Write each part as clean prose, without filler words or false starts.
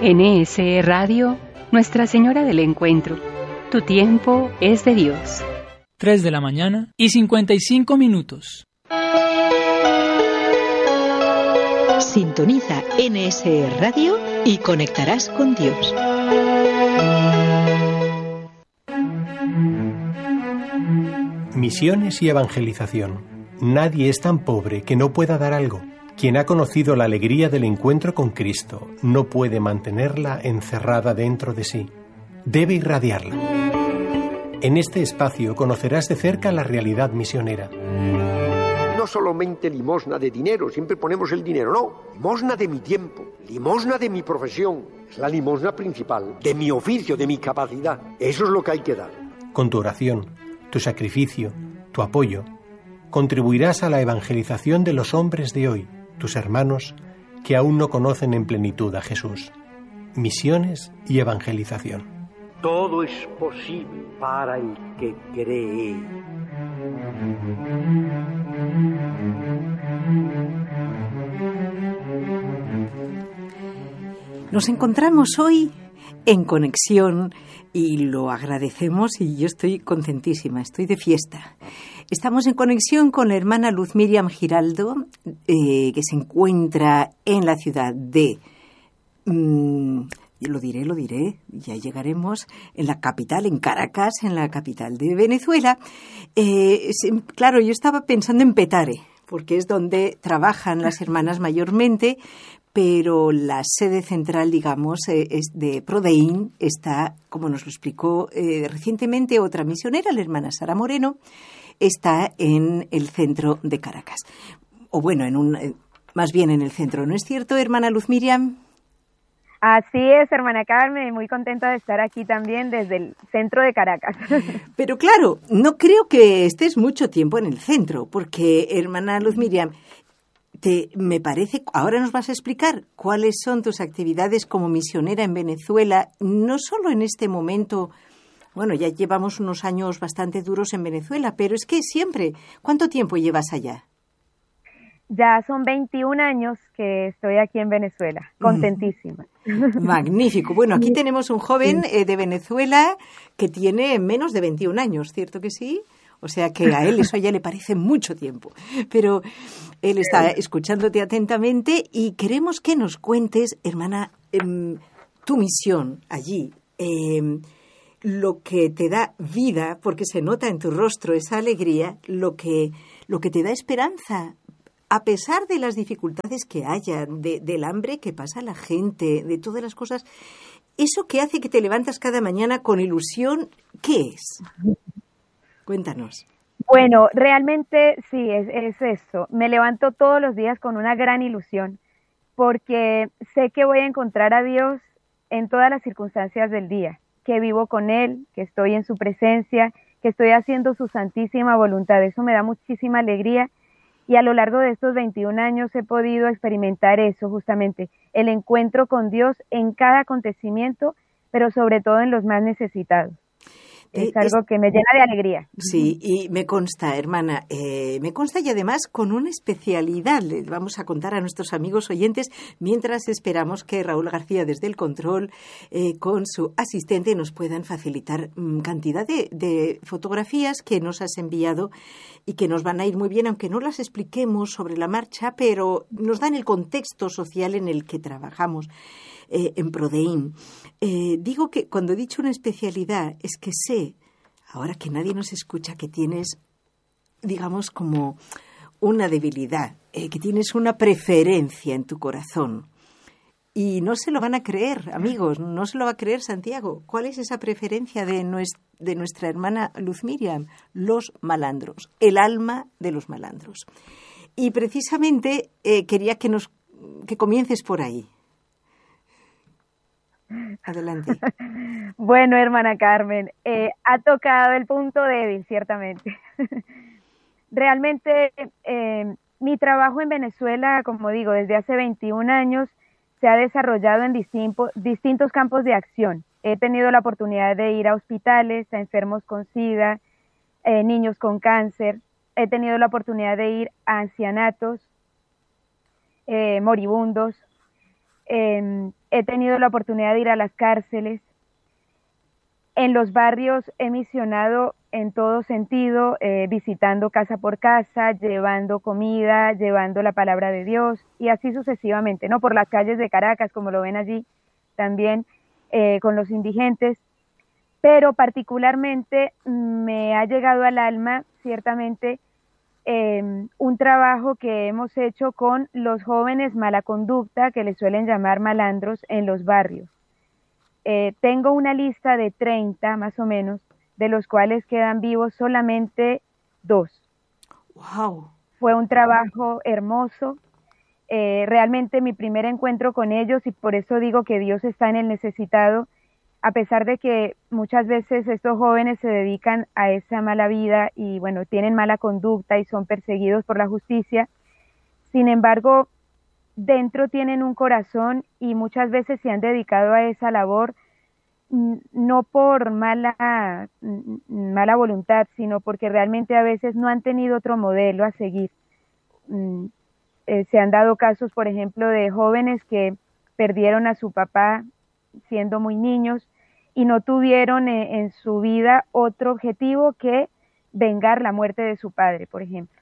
NSE Radio, Nuestra Señora del Encuentro. Tu tiempo es de Dios. 3 de la mañana y 55 minutos. Sintoniza NSE Radio y conectarás con Dios. Misiones y evangelización. Nadie es tan pobre que no pueda dar algo. Quien ha conocido la alegría del encuentro con Cristo no puede mantenerla encerrada dentro de sí. Debe irradiarla. En este espacio conocerás de cerca la realidad misionera. No solamente limosna de dinero, siempre ponemos el dinero, no. Limosna de mi tiempo, limosna de mi profesión. Es la limosna principal, de mi oficio, de mi capacidad. Eso es lo que hay que dar. Con tu oración, tu sacrificio, tu apoyo, contribuirás a la evangelización de los hombres de hoy, tus hermanos, que aún no conocen en plenitud a Jesús. Misiones y evangelización. Todo es posible para el que cree. Nos encontramos hoy en conexión y lo agradecemos y yo estoy contentísima, estoy de fiesta. Estamos en conexión con la hermana Luz Miriam Giraldo, que se encuentra en la ciudad de... Lo diré, ya llegaremos, en la capital, en Caracas, en la capital de Venezuela. Claro, yo estaba pensando en Petare, porque es donde trabajan las hermanas mayormente, pero la sede central, digamos, es de Prodein, está, como nos lo explicó recientemente otra misionera, la hermana Sara Moreno, está en el centro de Caracas. O bueno, más bien en el centro, ¿no es cierto, hermana Luz Miriam? Así es, hermana Carmen, muy contenta de estar aquí también desde el centro de Caracas. Pero claro, no creo que estés mucho tiempo en el centro, porque, hermana Luz Miriam, me parece, ahora nos vas a explicar cuáles son tus actividades como misionera en Venezuela, no solo en este momento. Bueno, ya llevamos unos años bastante duros en Venezuela, pero es que siempre, ¿cuánto tiempo llevas allá? Ya son 21 años que estoy aquí en Venezuela, contentísima. Magnífico. Bueno, aquí tenemos un joven de Venezuela que tiene menos de 21 años, ¿cierto que sí? O sea que a él eso ya le parece mucho tiempo. Pero él está escuchándote atentamente y queremos que nos cuentes, hermana, tu misión allí. Lo que te da vida, porque se nota en tu rostro esa alegría, lo que te da esperanza, a pesar de las dificultades que haya, del hambre que pasa la gente, de todas las cosas, eso que hace que te levantas cada mañana con ilusión, ¿qué es? Cuéntanos. Bueno, realmente sí, es eso. Me levanto todos los días con una gran ilusión, porque sé que voy a encontrar a Dios en todas las circunstancias del día. Que vivo con Él, que estoy en su presencia, que estoy haciendo su santísima voluntad. Eso me da muchísima alegría y a lo largo de estos 21 años he podido experimentar eso justamente, el encuentro con Dios en cada acontecimiento, pero sobre todo en los más necesitados. Es algo que me llena de alegría. Sí, y me consta, hermana, me consta y además con una especialidad. Le vamos a contar a nuestros amigos oyentes mientras esperamos que Raúl García desde el control con su asistente nos puedan facilitar cantidad de fotografías que nos has enviado y que nos van a ir muy bien, aunque no las expliquemos sobre la marcha, pero nos dan el contexto social en el que trabajamos. En Prodein. Digo que cuando he dicho una especialidad es que sé, ahora que nadie nos escucha, que tienes, digamos, como una debilidad, que tienes una preferencia en tu corazón. Y no se lo van a creer, amigos, no se lo va a creer Santiago. ¿Cuál es esa preferencia de nuestra hermana Luz Miriam? Los malandros, el alma de los malandros. Y precisamente quería que comiences por ahí. Adelante. Bueno, hermana Carmen, ha tocado el punto débil, ciertamente. Realmente, mi trabajo en Venezuela, como digo, desde hace 21 años, se ha desarrollado en distintos campos de acción. He tenido la oportunidad de ir a hospitales, a enfermos con SIDA, niños con cáncer. He tenido la oportunidad de ir a ancianatos, moribundos. he tenido la oportunidad de ir a las cárceles. En los barrios he misionado en todo sentido, visitando casa por casa, llevando comida, llevando la palabra de Dios y así sucesivamente, ¿no? Por las calles de Caracas, como lo ven allí, también con los indigentes. Pero particularmente me ha llegado al alma, ciertamente, un trabajo que hemos hecho con los jóvenes mala conducta, que les suelen llamar malandros, en los barrios. Tengo una lista de 30 más o menos, de los cuales quedan vivos solamente 2. ¡Wow! Fue un trabajo hermoso, realmente mi primer encuentro con ellos, y por eso digo que Dios está en el necesitado, a pesar de que muchas veces estos jóvenes se dedican a esa mala vida y bueno, tienen mala conducta y son perseguidos por la justicia. Sin embargo, dentro tienen un corazón y muchas veces se han dedicado a esa labor no por mala voluntad, sino porque realmente a veces no han tenido otro modelo a seguir. Se han dado casos, por ejemplo, de jóvenes que perdieron a su papá siendo muy niños y no tuvieron en su vida otro objetivo que vengar la muerte de su padre, por ejemplo.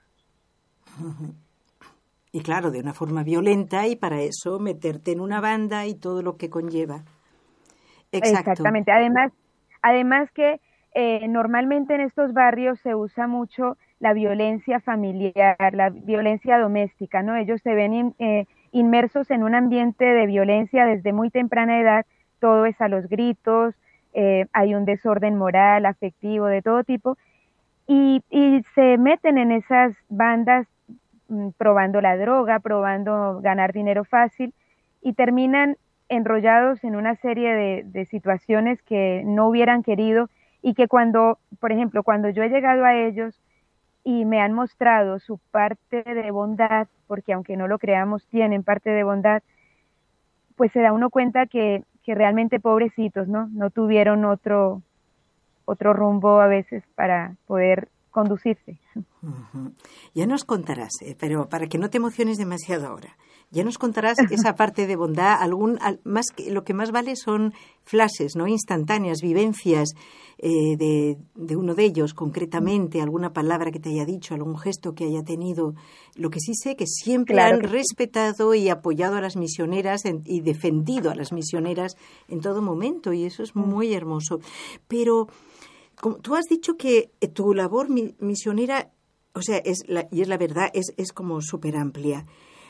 Y claro, de una forma violenta, y para eso meterte en una banda y todo lo que conlleva. Exacto. Exactamente. Además que normalmente en estos barrios se usa mucho la violencia familiar, la violencia doméstica, ¿no? Ellos se ven inmersos en un ambiente de violencia desde muy temprana edad. Todo es a los gritos, hay un desorden moral, afectivo, de todo tipo, y se meten en esas bandas probando la droga, probando ganar dinero fácil, y terminan enrollados en una serie de situaciones que no hubieran querido, y que por ejemplo, cuando yo he llegado a ellos y me han mostrado su parte de bondad, porque aunque no lo creamos, tienen parte de bondad, pues se da uno cuenta que realmente pobrecitos, no tuvieron otro rumbo a veces para poder conducirse. Uh-huh. Ya nos contarás, pero para que no te emociones demasiado ahora, ya nos contarás esa parte de bondad. Lo que más vale son flashes, ¿no? Instantáneas, vivencias de uno de ellos, concretamente, alguna palabra que te haya dicho, algún gesto que haya tenido. Lo que sí sé que siempre han respetado y apoyado a las misioneras y defendido a las misioneras en todo momento, y eso es muy hermoso. Pero como tú has dicho que tu labor misionera, o sea, es la verdad, es como súper amplia.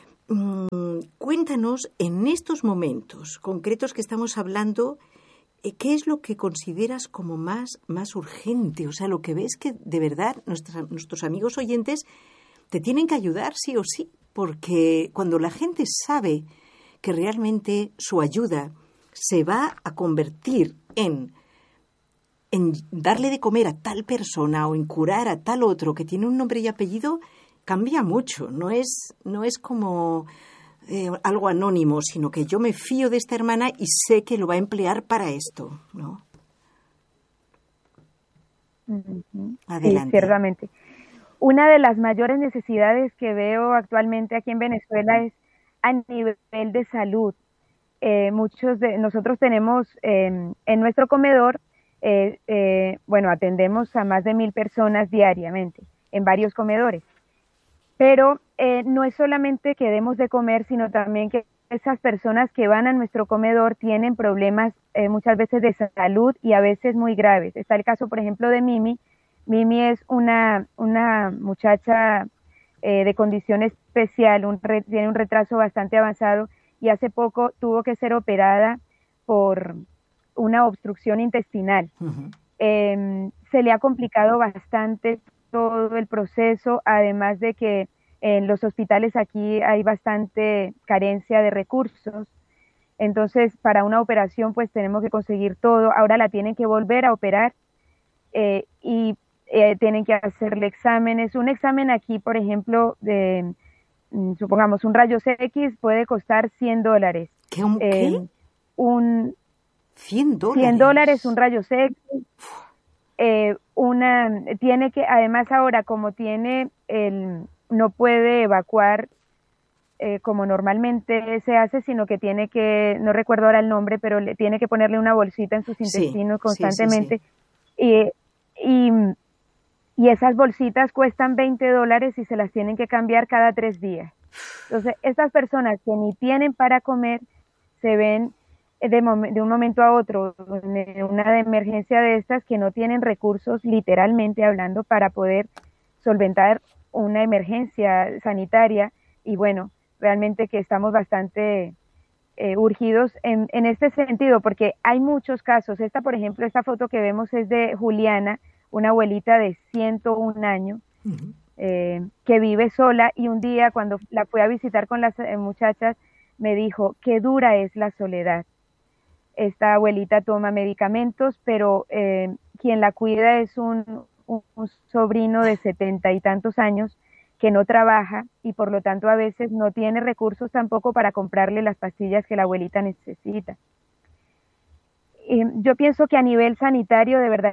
Cuéntanos, en estos momentos concretos que estamos hablando, ¿qué es lo que consideras como más urgente? O sea, lo que ves que de verdad nuestros amigos oyentes te tienen que ayudar sí o sí, porque cuando la gente sabe que realmente su ayuda se va a convertir en darle de comer a tal persona o en curar a tal otro que tiene un nombre y apellido, cambia mucho. No es como algo anónimo, sino que yo me fío de esta hermana y sé que lo va a emplear para esto, ¿no? Uh-huh. Adelante. Sí, ciertamente. Una de las mayores necesidades que veo actualmente aquí en Venezuela es a nivel de salud. Muchos de nosotros tenemos en nuestro comedor, atendemos a más de 1,000 personas diariamente en varios comedores. Pero no es solamente que demos de comer, sino también que esas personas que van a nuestro comedor tienen problemas muchas veces de salud y a veces muy graves. Está el caso, por ejemplo, de Mimi. Mimi es una muchacha de condición especial, tiene un retraso bastante avanzado y hace poco tuvo que ser operada por una obstrucción intestinal. Uh-huh. Se le ha complicado bastante todo el proceso, además de que en los hospitales aquí hay bastante carencia de recursos. Entonces, para una operación, pues tenemos que conseguir todo. Ahora la tienen que volver a operar y tienen que hacerle exámenes. Un examen aquí, por ejemplo, supongamos un rayos X puede costar $100. ¿Qué? ¿Qué? $100. $100 un rayos X. Tiene que, además ahora como no puede evacuar como normalmente se hace, sino que tiene que, no recuerdo ahora el nombre, pero tiene que ponerle una bolsita en sus intestinos constantemente. Y esas bolsitas cuestan $20 y se las tienen que cambiar cada 3 días. Entonces, estas personas que ni tienen para comer se ven de un momento a otro en una emergencia de estas, que no tienen recursos, literalmente hablando, para poder solventar una emergencia sanitaria. Y bueno, realmente que estamos bastante urgidos en este sentido, porque hay muchos casos. Por ejemplo, esta foto que vemos es de Juliana, una abuelita de 101 años, que vive sola, y un día cuando la fui a visitar con las muchachas, me dijo, qué dura es la soledad. Esta abuelita toma medicamentos, pero quien la cuida es un sobrino de 70 y tantos años que no trabaja y por lo tanto a veces no tiene recursos tampoco para comprarle las pastillas que la abuelita necesita. Yo pienso que a nivel sanitario, de verdad,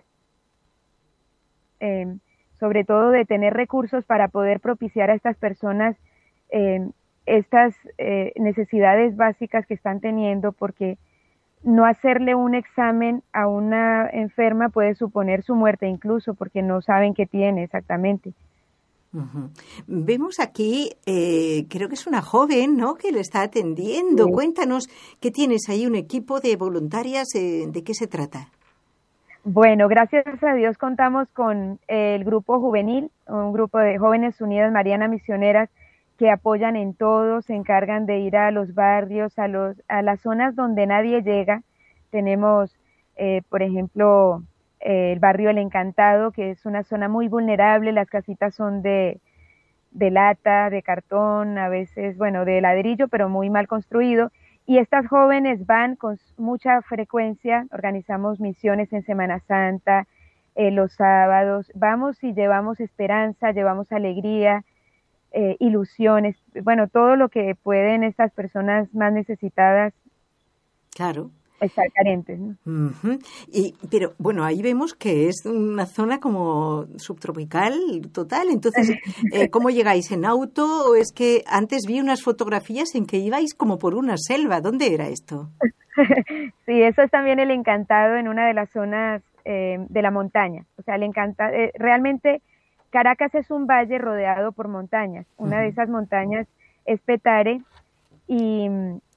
sobre todo de tener recursos para poder propiciar a estas personas estas necesidades básicas que están teniendo, porque no hacerle un examen a una enferma puede suponer su muerte incluso, porque no saben qué tiene exactamente. Uh-huh. Vemos aquí, creo que es una joven, ¿no?, que le está atendiendo. Sí. Cuéntanos, ¿qué tienes ahí? ¿Un equipo de voluntarias? ¿De qué se trata? Bueno, gracias a Dios contamos con el grupo juvenil, un grupo de Jóvenes Unidas Marianas Misioneras, que apoyan en todo, se encargan de ir a los barrios, a las zonas donde nadie llega. Tenemos, por ejemplo, el barrio El Encantado, que es una zona muy vulnerable. Las casitas son de lata, de cartón, a veces, bueno, de ladrillo, pero muy mal construido. Y estas jóvenes van con mucha frecuencia, organizamos misiones en Semana Santa, los sábados, vamos y llevamos esperanza, llevamos alegría, ilusiones, bueno, todo lo que pueden estas personas más necesitadas. Claro. Estar carentes, ¿no? Uh-huh. Pero bueno, ahí vemos que es una zona como subtropical total. Entonces, ¿cómo llegáis? ¿En auto? ¿O es que antes vi unas fotografías en que ibais como por una selva? ¿Dónde era esto? Sí, eso es también El Encantado, en una de las zonas de la montaña. O sea, realmente Caracas es un valle rodeado por montañas. Una de esas montañas es Petare, y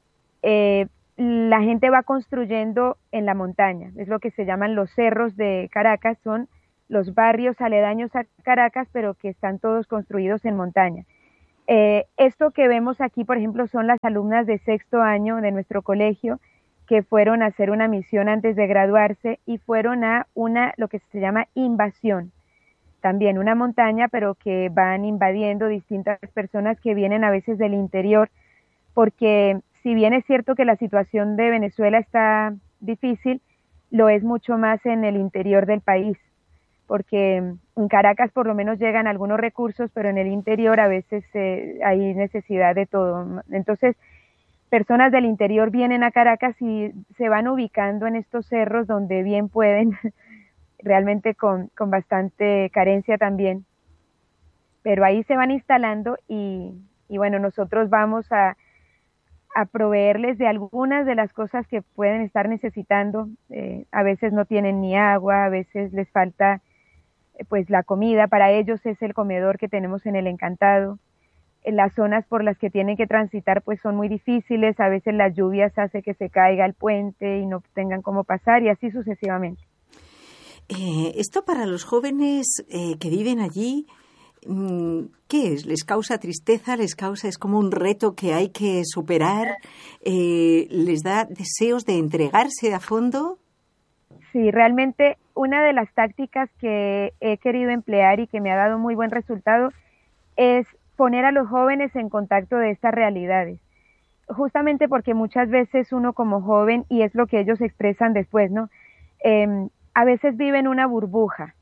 la gente va construyendo en la montaña. Es lo que se llaman los cerros de Caracas, son los barrios aledaños a Caracas, pero que están todos construidos en montaña. Esto que vemos aquí, por ejemplo, son las alumnas de 6º año de nuestro colegio, que fueron a hacer una misión antes de graduarse y fueron a lo que se llama invasión. También una montaña, pero que van invadiendo distintas personas que vienen a veces del interior, porque si bien es cierto que la situación de Venezuela está difícil, lo es mucho más en el interior del país, porque en Caracas por lo menos llegan algunos recursos, pero en el interior a veces hay necesidad de todo. Entonces, personas del interior vienen a Caracas y se van ubicando en estos cerros donde bien pueden, realmente con bastante carencia también, pero ahí se van instalando y bueno, nosotros vamos a proveerles de algunas de las cosas que pueden estar necesitando. A veces no tienen ni agua, a veces les falta pues la comida. Para ellos es el comedor que tenemos en El Encantado. Las zonas por las que tienen que transitar pues son muy difíciles, a veces las lluvias hace que se caiga el puente y no tengan cómo pasar, y así sucesivamente. Esto para los jóvenes que viven allí, ¿qué es? ¿Les causa tristeza? ¿Es como un reto que hay que superar? ¿Les da deseos de entregarse a fondo? Sí, realmente una de las tácticas que he querido emplear y que me ha dado muy buen resultado es poner a los jóvenes en contacto de estas realidades. Justamente porque muchas veces uno como joven, y es lo que ellos expresan después, ¿no? A veces vive en una burbuja.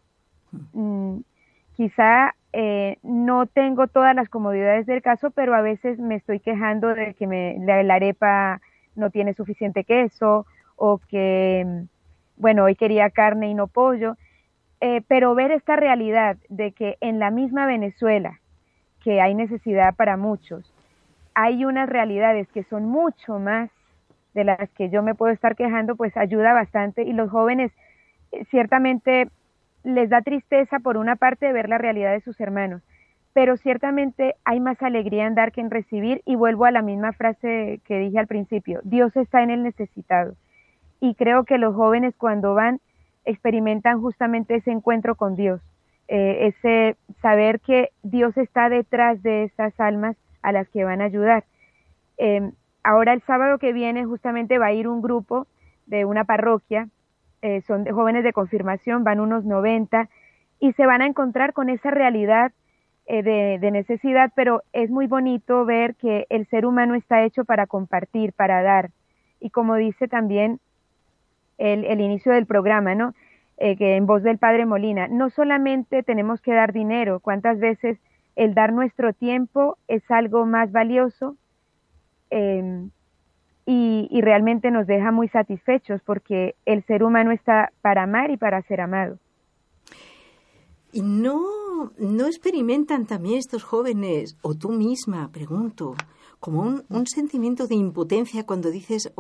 Quizá no tengo todas las comodidades del caso, pero a veces me estoy quejando de que la arepa no tiene suficiente queso, o que, bueno, hoy quería carne y no pollo, pero ver esta realidad de que en la misma Venezuela, que hay necesidad para muchos, hay unas realidades que son mucho más de las que yo me puedo estar quejando, pues ayuda bastante. Y los jóvenes ciertamente les da tristeza por una parte de ver la realidad de sus hermanos, pero ciertamente hay más alegría en dar que en recibir, y vuelvo a la misma frase que dije al principio: Dios está en el necesitado. Y creo que los jóvenes, cuando van, experimentan justamente ese encuentro con Dios, ese saber que Dios está detrás de estas almas a las que van a ayudar. Ahora el sábado que viene justamente va a ir un grupo de una parroquia, son de jóvenes de confirmación, van unos 90, y se van a encontrar con esa realidad de necesidad, pero es muy bonito ver que el ser humano está hecho para compartir, para dar. Y como dice también el inicio del programa, ¿no? Que en voz del Padre Molina, no solamente tenemos que dar dinero, cuántas veces el dar nuestro tiempo es algo más valioso, y realmente nos deja muy satisfechos, porque el ser humano está para amar y para ser amado. ¿Y no experimentan también estos jóvenes, o tú misma, pregunto, como un sentimiento de impotencia cuando dices,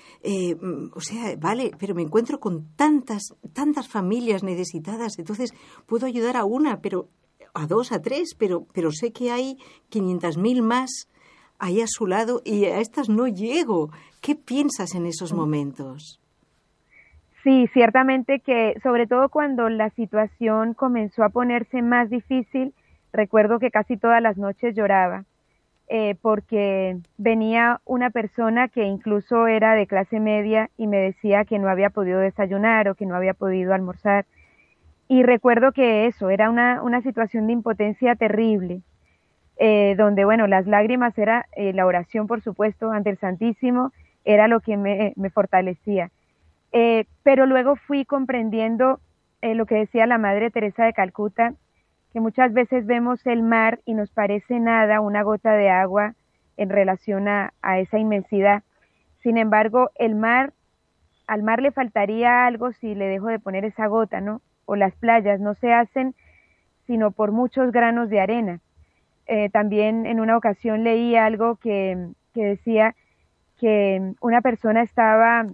o sea, vale, pero me encuentro con tantas familias necesitadas, entonces puedo ayudar a una, pero a dos, a tres, pero sé que hay 500.000 más ahí a su lado y a estas no llego? ¿Qué piensas en esos momentos? Sí, ciertamente que sobre todo cuando la situación comenzó a ponerse más difícil, recuerdo que casi todas las noches lloraba, porque venía una persona que incluso era de clase media y me decía que no había podido desayunar o que no había podido almorzar. Y recuerdo que eso era una situación de impotencia terrible, donde, bueno, las lágrimas era la oración, por supuesto, ante el Santísimo, era lo que me fortalecía. Pero luego fui comprendiendo lo que decía la Madre Teresa de Calcuta, que muchas veces vemos el mar y nos parece nada, una gota de agua en relación a esa inmensidad. Sin embargo, al mar le faltaría algo si le dejo de poner esa gota, ¿no? O las playas no se hacen sino por muchos granos de arena. También en una ocasión leí algo que decía que una persona estaba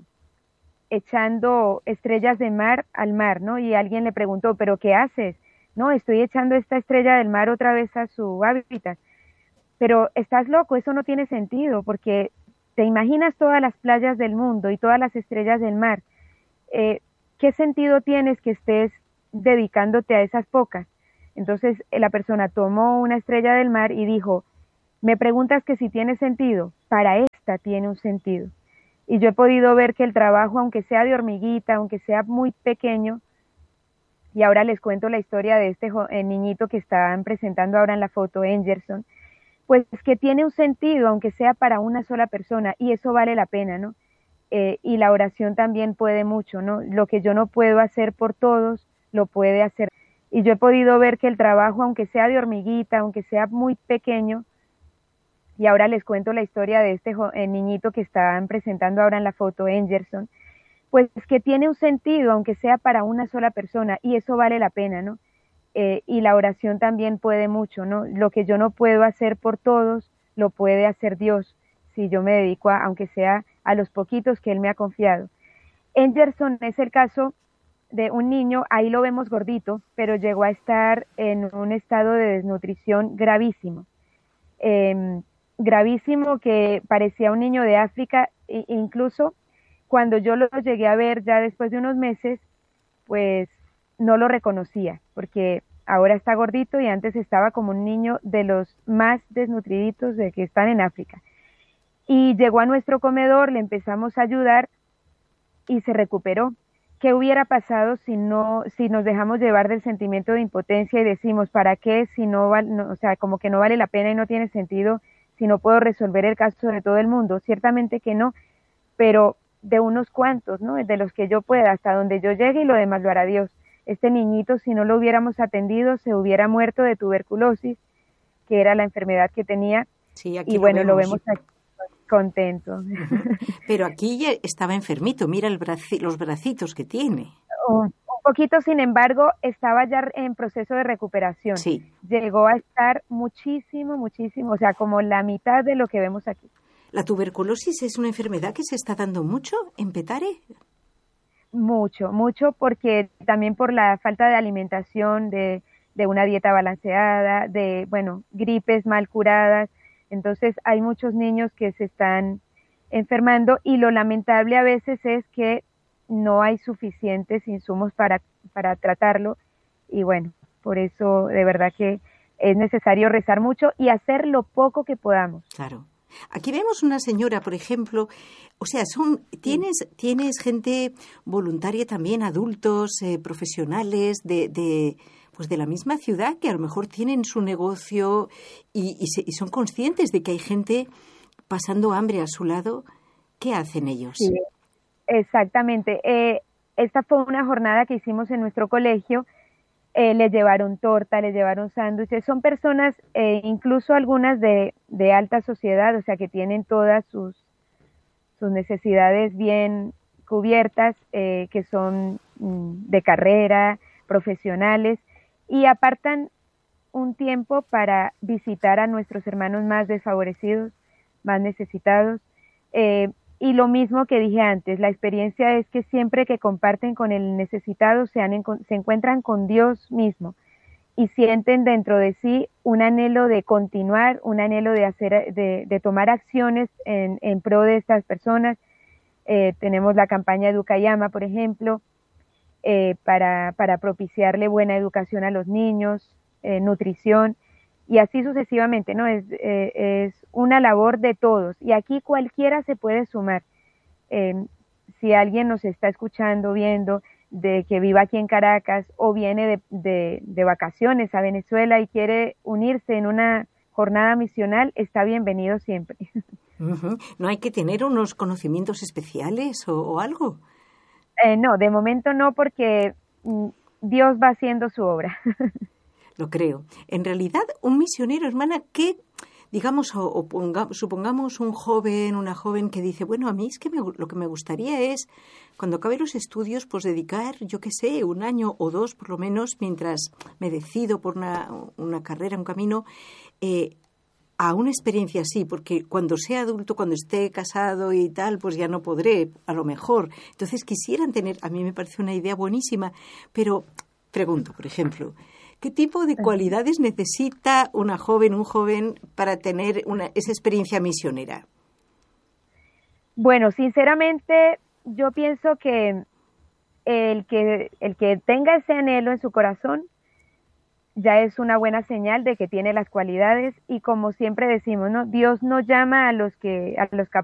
echando estrellas de mar al mar, ¿no? Y alguien le preguntó, ¿pero qué haces? No, estoy echando esta estrella del mar otra vez a su hábitat. Pero estás loco, eso no tiene sentido, porque te imaginas todas las playas del mundo y todas las estrellas del mar. ¿Qué sentido tienes que estés dedicándote a esas pocas? Entonces la persona tomó una estrella del mar y dijo, me preguntas que si tiene sentido, para esta tiene un sentido. Y yo he podido ver que el trabajo, aunque sea de hormiguita, aunque sea muy pequeño, y ahora les cuento la historia de este niñito que están presentando ahora en la foto, Engerson, pues que tiene un sentido, aunque sea para una sola persona, y eso vale la pena, ¿no? Y la oración también puede mucho, ¿no? Lo que yo no puedo hacer por todos, lo puede hacer. Y yo he podido ver que el trabajo, aunque sea de hormiguita, aunque sea muy pequeño, y ahora les cuento la historia de este niñito que están presentando ahora en la foto, Engerson, pues que tiene un sentido, aunque sea para una sola persona, y eso vale la pena, ¿no? Y la oración también puede mucho, ¿no? Lo que yo no puedo hacer por todos, lo puede hacer Dios, si yo me dedico aunque sea a los poquitos que Él me ha confiado. Engerson es el caso de un niño, ahí lo vemos gordito, pero llegó a estar en un estado de desnutrición gravísimo. Gravísimo, que parecía un niño de África, e incluso cuando yo lo llegué a ver ya después de unos meses, pues no lo reconocía, porque ahora está gordito y antes estaba como un niño de los más desnutriditos de que están en África. Y llegó a nuestro comedor, le empezamos a ayudar y se recuperó. ¿Qué hubiera pasado si nos dejamos llevar del sentimiento de impotencia y decimos, ¿para qué? Si no, o sea, como que no vale la pena y no tiene sentido, si no puedo resolver el caso de todo el mundo. Ciertamente que no, pero de unos cuantos, ¿no? De los que yo pueda, hasta donde yo llegue, y lo demás lo hará Dios. Este niñito, si no lo hubiéramos atendido, se hubiera muerto de tuberculosis, que era la enfermedad que tenía. Sí, aquí y bueno, lo vemos aquí contento. Pero aquí ya estaba enfermito, mira los bracitos que tiene. Un poquito, sin embargo, estaba ya en proceso de recuperación. Sí. Llegó a estar muchísimo, o sea, como la mitad de lo que vemos aquí. ¿La tuberculosis es una enfermedad que se está dando mucho en Petare? Mucho, porque también por la falta de alimentación, de una dieta balanceada, de, bueno, gripes mal curadas. Entonces hay muchos niños que se están enfermando y lo lamentable a veces es que no hay suficientes insumos para tratarlo y bueno, por eso de verdad que es necesario rezar mucho y hacer lo poco que podamos. Claro. Aquí vemos una señora, por ejemplo, o sea, tienes gente voluntaria también, adultos, profesionales de la misma ciudad que a lo mejor tienen su negocio y son conscientes de que hay gente pasando hambre a su lado. ¿Qué hacen ellos? Sí, exactamente. Esta fue una jornada que hicimos en nuestro colegio. Les llevaron torta, les llevaron sándwiches. Son personas, incluso algunas de alta sociedad, o sea, que tienen todas sus necesidades bien cubiertas, que son de carrera, profesionales, y apartan un tiempo para visitar a nuestros hermanos más desfavorecidos, más necesitados. Y lo mismo que dije antes, la experiencia es que siempre que comparten con el necesitado se encuentran con Dios mismo y sienten dentro de sí un anhelo de continuar, un anhelo de tomar acciones en pro de estas personas. Tenemos la campaña Educayama, por ejemplo, para propiciarle buena educación a los niños, nutrición, y así sucesivamente, ¿no? Es una labor de todos, y aquí cualquiera se puede sumar. Si alguien nos está escuchando, viendo, de que viva aquí en Caracas, o viene de vacaciones a Venezuela y quiere unirse en una jornada misional, está bienvenido siempre. Uh-huh. ¿No hay que tener unos conocimientos especiales o algo? No, de momento no, porque Dios va haciendo su obra. Lo creo. En realidad, un misionero, hermana, que, digamos, supongamos un joven, una joven que dice, bueno, a mí es que lo que me gustaría es, cuando acabe los estudios, pues dedicar, yo qué sé, 1 año o 2 por lo menos, mientras me decido por una carrera, un camino, a una experiencia así, porque cuando sea adulto, cuando esté casado y tal, pues ya no podré, a lo mejor. Entonces quisieran tener, a mí me parece una idea buenísima, pero pregunto, por ejemplo, ¿qué tipo de cualidades necesita un joven para tener esa experiencia misionera? Bueno, sinceramente, yo pienso que el que tenga ese anhelo en su corazón ya es una buena señal de que tiene las cualidades, y como siempre decimos, ¿no? Dios no llama a los